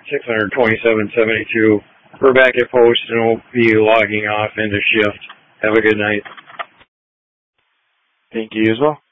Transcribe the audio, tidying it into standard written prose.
627.72. We're back at post and we'll be logging off into shift. Have a good night. Thank you as well.